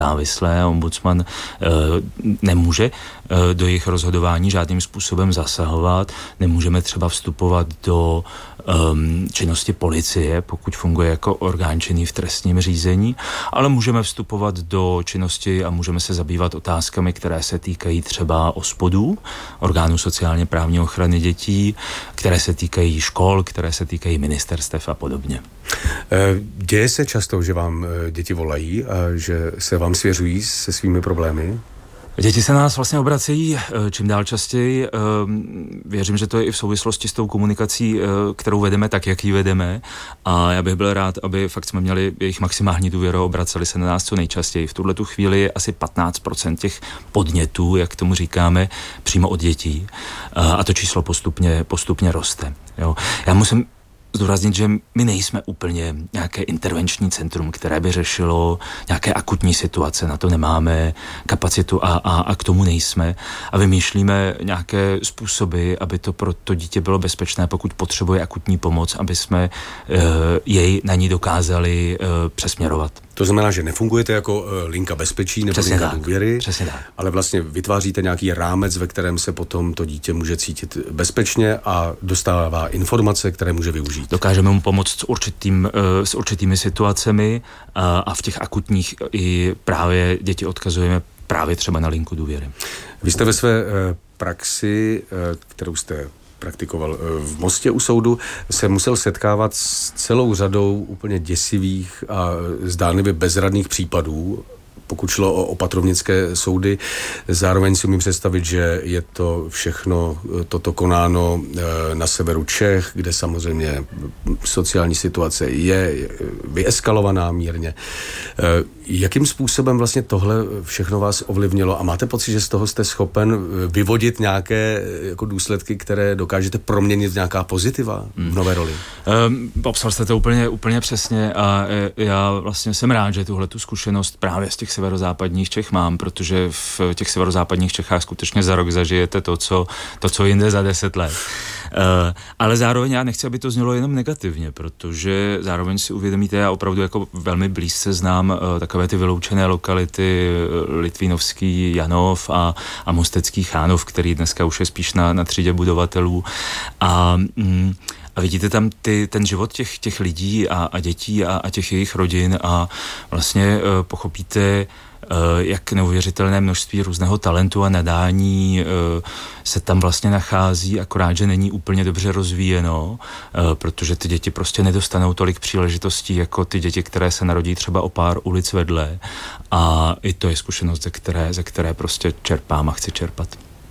závislé. Ombudsman nemůže do jejich rozhodování žádným způsobem zasahovat. Nemůžeme třeba vstupovat do činnosti policie, pokud funguje jako orgán činný v trestním řízení, ale můžeme vstupovat do činnosti a můžeme se zabývat otázkami, které se týkají třeba OSPODů, orgánů sociálně právní ochrany dětí, které se týkají škol, které se týkají ministerstev a podobně. Děje se často, že vám děti volají a že se vám svěřují se svými problémy? Děti se na nás vlastně obracejí čím dál častěji. Věřím, že to je i v souvislosti s tou komunikací, kterou vedeme tak, jak ji vedeme. A já bych byl rád, aby fakt jsme měli jejich maximální důvěru, obraceli se na nás co nejčastěji. V tuhletu chvíli je asi 15% těch podnětů, jak tomu říkáme, přímo od dětí. A to číslo postupně roste. Jo. Já musím zdůraznit, že my nejsme úplně nějaké intervenční centrum, které by řešilo nějaké akutní situace. Na to nemáme kapacitu a k tomu nejsme. A vymýšlíme nějaké způsoby, aby to pro to dítě bylo bezpečné, pokud potřebuje akutní pomoc, aby jsme jej na ní dokázali přesměrovat. To znamená, že nefungujete jako linka bezpečí nebo přesně linka tak, důvěry, tak. Ale vlastně vytváříte nějaký rámec, ve kterém se potom to dítě může cítit bezpečně a dostává informace, které může využít. Dokážeme mu pomoct s určitými situacemi a v těch akutních i právě děti odkazujeme právě třeba na linku důvěry. Vy jste ve své praxi, kterou jste praktikoval v Mostě u soudu, se musel setkávat s celou řadou úplně děsivých a zdánlivě bezradných případů, pokud šlo o opatrovnické soudy. Zároveň si umím představit, že je to všechno toto konáno na severu Čech, kde samozřejmě sociální situace je vyeskalovaná mírně. Jakým způsobem vlastně tohle všechno vás ovlivnilo a máte pocit, že z toho jste schopen vyvodit nějaké jako důsledky, které dokážete proměnit v nějaká pozitiva v nové roli? Popsal jste to úplně přesně a já vlastně jsem rád, že tuhletu zkušenost právě z těch severozápadních Čech mám, protože v těch severozápadních Čechách skutečně za rok zažijete to, co jinde za 10 let. Ale zároveň já nechci, aby to znělo jenom negativně, protože zároveň si uvědomíte, já opravdu jako velmi blízce znám takové ty vyloučené lokality Litvínovský Janov a Mostecký Chánov, který dneska už je spíš na třídě budovatelů a vidíte tam ten život těch lidí a dětí a těch jejich rodin a vlastně pochopíte, jak neuvěřitelné množství různého talentu a nadání se tam vlastně nachází, akorát, že není úplně dobře rozvíjeno, protože ty děti prostě nedostanou tolik příležitostí jako ty děti, které se narodí třeba o pár ulic vedle a i to je zkušenost, ze které prostě čerpám a chci čerpat.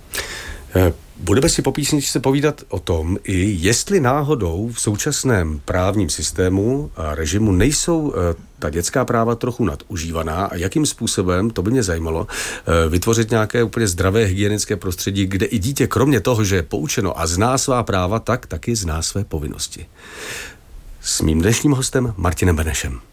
Budeme si po písničce povídat o tom, i jestli náhodou v současném právním systému a režimu nejsou ta dětská práva trochu nadužívaná a jakým způsobem, to by mě zajímalo, vytvořit nějaké úplně zdravé hygienické prostředí, kde i dítě kromě toho, že je poučeno a zná svá práva, tak taky zná své povinnosti. S mým dnešním hostem Martinem Benešem.